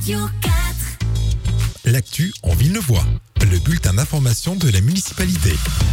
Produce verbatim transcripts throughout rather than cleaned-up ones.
Radio quatre. L'actu en Villeneuvois, le bulletin d'information de la municipalité.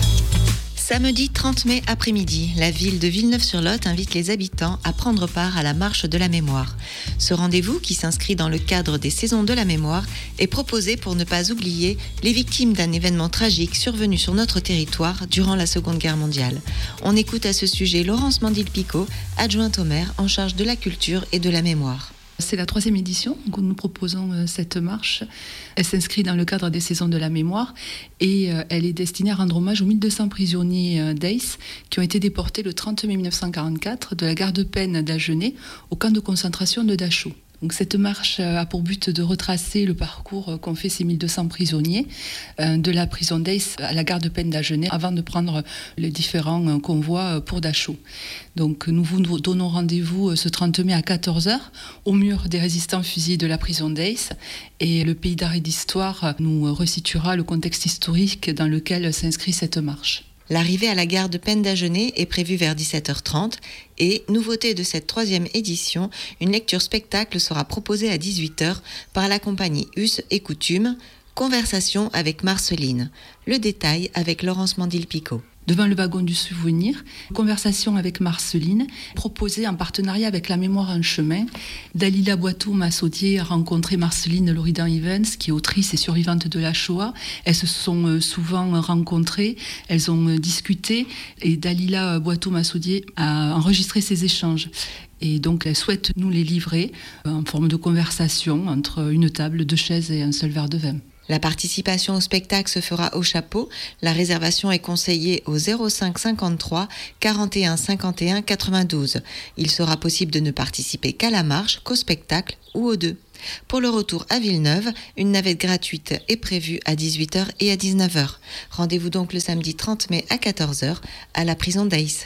Samedi trente mai après-midi, la ville de Villeneuve-sur-Lot invite les habitants à prendre part à la marche de la mémoire. Ce rendez-vous, qui s'inscrit dans le cadre des saisons de la mémoire, est proposé pour ne pas oublier les victimes d'un événement tragique survenu sur notre territoire durant la Seconde Guerre mondiale. On écoute à ce sujet Laurence Mandil-Picot, adjointe au maire en charge de la culture et de la mémoire. C'est la troisième édition que nous proposons cette marche. Elle s'inscrit dans le cadre des saisons de la mémoire et elle est destinée à rendre hommage aux mille deux cents prisonniers d'A I S qui ont été déportés le trente mai mille neuf cent quarante-quatre de la gare de Peine d'Agenais au camp de concentration de Dachau. Donc cette marche a pour but de retracer le parcours qu'ont fait ces mille deux cents prisonniers de la prison d'A I S à la gare de Peine d'Agenais avant de prendre les différents convois pour Dachau. Donc nous vous donnons rendez-vous ce trente mai à quatorze heures au mur des résistants fusillés de la prison d'A I S et le pays d'art et d'histoire nous resituera le contexte historique dans lequel s'inscrit cette marche. L'arrivée à la gare de Peine d'Agenais est prévue vers dix-sept heures trente et, nouveauté de cette troisième édition, une lecture-spectacle sera proposée à dix-huit heures par la compagnie Us et Coutumes, Conversation avec Marceline. Le détail avec Laurence Mandil-Picot. Devant le wagon du souvenir, conversation avec Marceline, proposée en partenariat avec la Mémoire en chemin. Dalila Boitou-Massaudier a rencontré Marceline Loridan-Evans, qui est autrice et survivante de la Shoah. Elles se sont souvent rencontrées, elles ont discuté et Dalila Boitou-Massaudier a enregistré ces échanges. Et donc elle souhaite nous les livrer en forme de conversation entre une table, deux chaises et un seul verre de vin. La participation au spectacle se fera au chapeau. La réservation est conseillée au zéro cinq cinquante-trois quarante et un cinquante et un quatre-vingt-douze. Il sera possible de ne participer qu'à la marche, qu'au spectacle ou aux deux. Pour le retour à Villeneuve, une navette gratuite est prévue à dix-huit heures et à dix-neuf heures. Rendez-vous donc le samedi trente mai à quatorze heures à la prison d'A I S.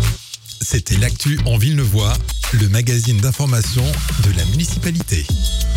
C'était l'actu en Villeneuvois, le magazine d'information de la municipalité.